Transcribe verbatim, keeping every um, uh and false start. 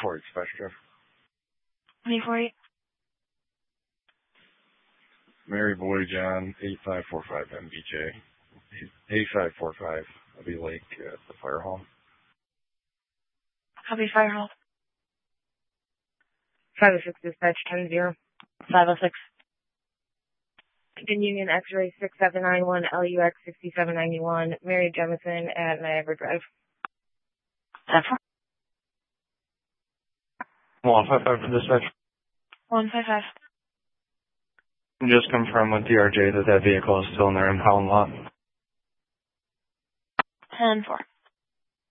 four eight Spectra. twenty-four eight. Mary Boy John, eight five four five M B J. eight five four five, I'll be Lake at the fire hall. Copy fire hall. five oh six dispatch, ten zero. five oh six. Begin Union X-ray six seven nine one L U X sixty-seven ninety-one, Mary Jemison at Niagara Drive. ten four. one five five for dispatch. one five five. Just confirm with D R J that that vehicle is still in their impound lot. ten four.